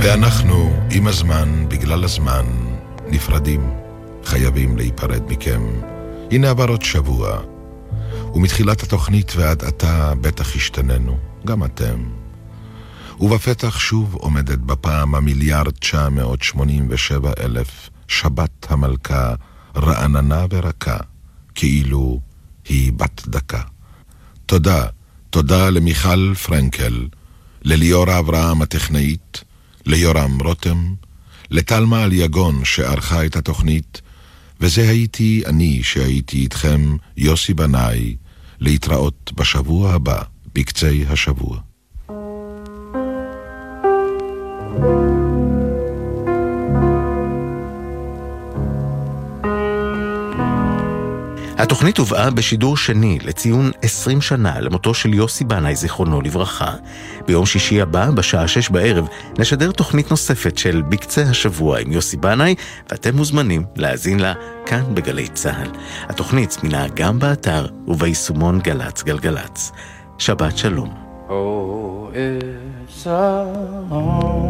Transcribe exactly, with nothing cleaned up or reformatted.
ואנחנו, עם הזמן, בגלל הזמן, נפרדים, חייבים להיפרד מכם. הנה עבר עוד שבוע, ומתחילת התוכנית ועד עתה בטח השתננו, גם אתם. ובפתח שוב עומדת בפעם המיליארד תשע מאות שמונים ושבע אלף, שבת המלכה, רעננה ורקה, כאילו היא בת דקה. תודה, תודה למיכל פרנקל, לליאורה אברהם הטכנאית, ליורם רותם, לטלמה אליגון שערכה את התוכנית, וזה הייתי אני שהייתי איתכם, יוסי בנאי, להתראות בשבוע הבא, בקצה השבוע. התוכנית הובאה בשידור שני לציון עשרים שנה למותו של יוסי בנאי זיכרונו לברכה. ביום שישי הבא, בשעה שש בערב, נשדר תוכנית נוספת של בקצה השבוע עם יוסי בנאי, ואתם מוזמנים להאזין לה כאן בגלי צהל. התוכנית זמינה גם באתר וביישומון גלץ גלגלץ. שבת שלום. Oh, it's a